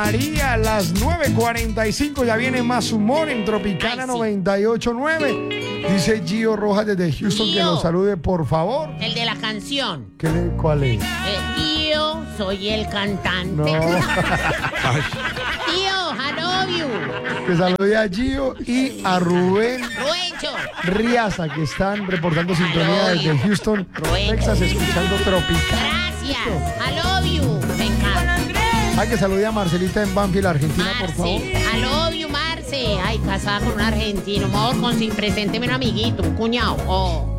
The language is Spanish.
María, las 9:45, ya viene más humor en Tropicana 98.9. Dice Gio Rojas desde Houston que Gio. nos salude, por favor. El de la canción. ¿Cuál es? Yo soy el cantante. No. Tío, I love you. Que salude a Gio y a Rubén Ruencho. Riaza, que están reportando sintonía desde Houston, Rubencho. Texas, escuchando Tropicana. Gracias. I love you. Me encanta. Hay que saludar a Marcelita en Banfield, Argentina, por favor. Marce. I love you, Marce. Ay, casada con un argentino. Por favor, presénteme un amiguito, un cuñado. Oh.